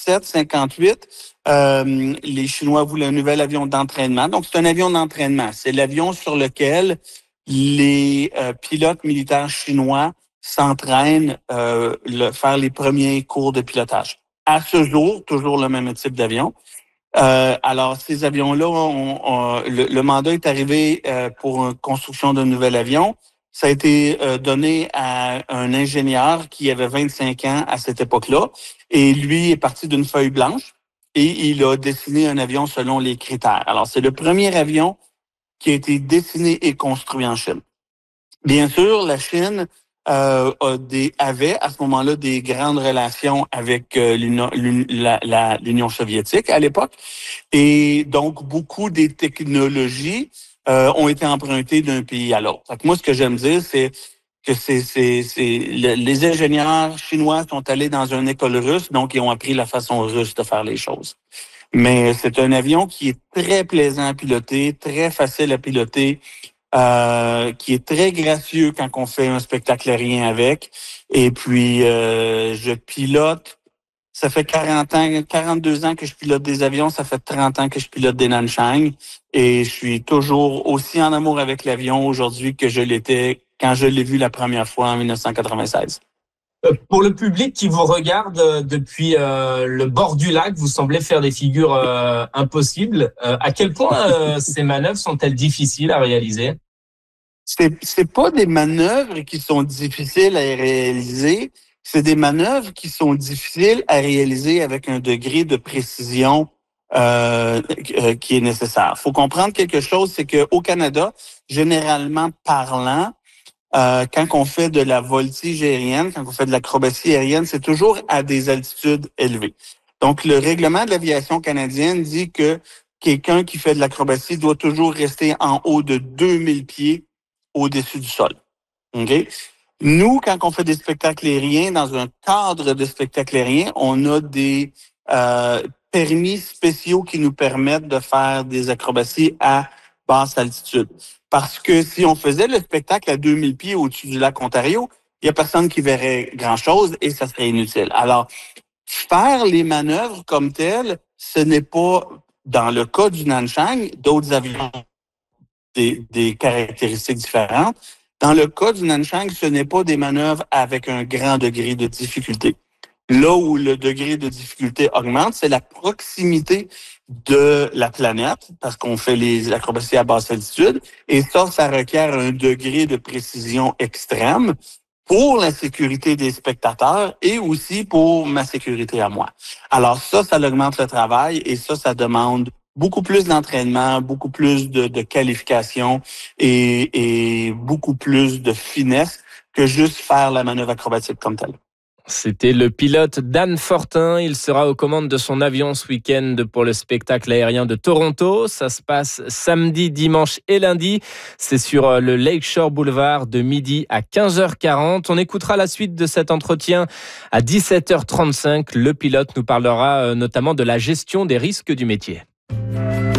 57-58, les Chinois voulaient un nouvel avion d'entraînement. Donc, c'est un avion d'entraînement. C'est l'avion sur lequel les pilotes militaires chinois s'entraînent faire les premiers cours de pilotage. À ce jour, toujours le même type d'avion. Alors, ces avions-là, le mandat est arrivé pour une construction d'un nouvel avion. Ça a été donné à un ingénieur qui avait 25 ans à cette époque-là. Et lui est parti d'une feuille blanche et il a dessiné un avion selon les critères. Alors, c'est le premier avion qui a été dessiné et construit en Chine. Bien sûr, la Chine avait à ce moment-là des grandes relations avec l'Union soviétique à l'époque. Et donc, beaucoup des technologies ont été empruntées d'un pays à l'autre. Fait que moi, ce que j'aime dire, c'est que les ingénieurs chinois sont allés dans une école russe, donc ils ont appris la façon russe de faire les choses. Mais c'est un avion qui est très plaisant à piloter, très facile à piloter, qui est très gracieux quand on fait un spectacle aérien avec. Et puis, je pilote. Ça fait 42 ans que je pilote des avions. Ça fait 30 ans que je pilote des Nanchang. Et je suis toujours aussi en amour avec l'avion aujourd'hui que je l'étais quand je l'ai vu la première fois en 1996. Pour le public qui vous regarde depuis le bord du lac, vous semblez faire des figures impossibles. À quel point ces manœuvres sont-elles difficiles à réaliser? C'est pas des manœuvres qui sont difficiles à réaliser. C'est des manœuvres qui sont difficiles à réaliser avec un degré de précision qui est nécessaire. Il faut comprendre quelque chose, c'est qu'au Canada, généralement parlant, quand on fait de la voltige aérienne, quand on fait de l'acrobatie aérienne, c'est toujours à des altitudes élevées. Donc, le règlement de l'aviation canadienne dit que quelqu'un qui fait de l'acrobatie doit toujours rester en haut de 2000 pieds au-dessus du sol. OK? Nous, quand on fait des spectacles aériens, dans un cadre de spectacle aérien, on a des permis spéciaux qui nous permettent de faire des acrobaties à basse altitude. Parce que si on faisait le spectacle à 2000 pieds au-dessus du lac Ontario, il y a personne qui verrait grand-chose et ça serait inutile. Alors, faire les manœuvres comme telles, ce n'est pas, dans le cas du Nanchang, d'autres avions des caractéristiques différentes. Dans le cas du Nanchang, ce n'est pas des manœuvres avec un grand degré de difficulté. Là où le degré de difficulté augmente, c'est la proximité de la planète, parce qu'on fait les acrobaties à basse altitude, et ça requiert un degré de précision extrême pour la sécurité des spectateurs et aussi pour ma sécurité à moi. Alors ça augmente le travail et ça demande beaucoup plus d'entraînement, beaucoup plus de qualification et beaucoup plus de finesse que juste faire la manœuvre acrobatique comme telle. C'était le pilote Dan Fortin. Il sera aux commandes de son avion ce week-end pour le spectacle aérien de Toronto. Ça se passe samedi, dimanche et lundi. C'est sur le Lakeshore Boulevard de midi à 15h40. On écoutera la suite de cet entretien à 17h35. Le pilote nous parlera notamment de la gestion des risques du métier.